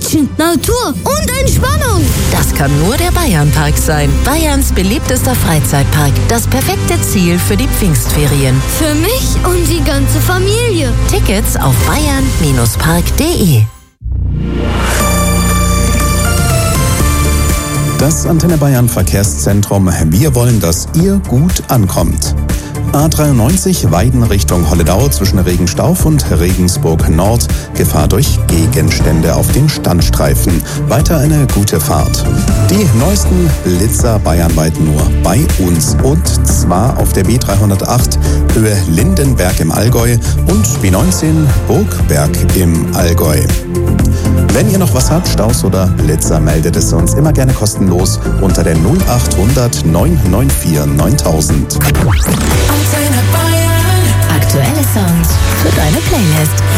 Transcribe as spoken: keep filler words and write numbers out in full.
Action, Natur und Entspannung. Das kann nur der Bayernpark sein. Bayerns beliebtester Freizeitpark. Das perfekte Ziel für die Pfingstferien. Für mich und die ganze Familie. Tickets auf bayern Park punkt de. Das Antenne Bayern Verkehrszentrum. Wir wollen, dass ihr gut ankommt. A dreiundneunzig Weiden Richtung Holledau zwischen Regenstauf und Regensburg Nord. Gefahr durch Gegenstände auf den Standstreifen. Weiter eine gute Fahrt. Die neuesten Blitzer bayernweit nur bei uns. Und zwar auf der B dreihundertacht Höhe Lindenberg im Allgäu und B neunzehn Burgberg im Allgäu. Wenn ihr noch was habt, Staus oder Blitzer, meldet es uns immer gerne kostenlos unter der null achthundert neun neun vier neuntausend. Aktuelle Songs für deine Playlist.